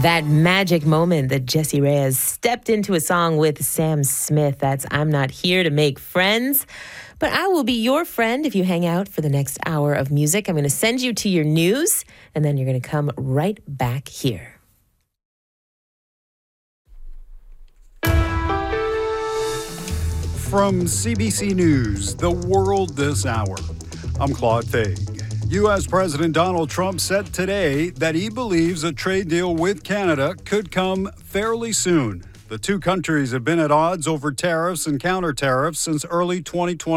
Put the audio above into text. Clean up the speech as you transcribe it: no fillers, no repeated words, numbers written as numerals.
That magic moment that Jessie Reyez stepped into a song with Sam Smith. That's I'm Not Here to Make Friends, but I will be your friend if you hang out for the next hour of music. I'm going to send you to your news, and then you're going to come right back here. From CBC News, The World This Hour, I'm Claude Faig. U.S. President Donald Trump said today that he believes a trade deal with Canada could come fairly soon. The two countries have been at odds over tariffs and counter-tariffs since early 2020.